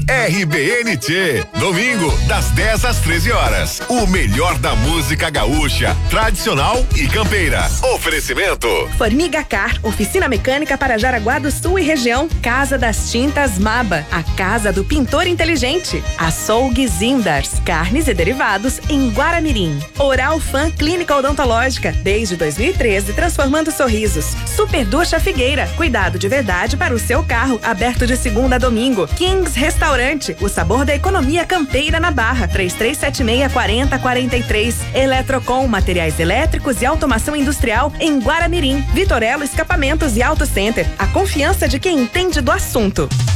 RBNT, domingo, das 10 às 13 horas. O melhor da música gaúcha, tradicional e campeira. Oferecimento. Formiga Car, oficina mecânica para Jaraguá do Sul e região. Casa das Tintas Maba, a casa do pintor inteligente. Açougue Zindars, carnes e derivados em Guaramirim. Oral Fan Clínica Odontológica, desde 2013, transformando sorrisos. Super Ducha Figueira, cuidado de verdade para o seu carro, aberto de segunda a domingo. Kings Restaurante, o sabor da economia campeira na Barra, 3376-4043. Eletrocom, materiais elétricos e automação industrial em Guaramirim. Vitorello Escapamentos e Auto Center, a confiança de quem entende do assunto.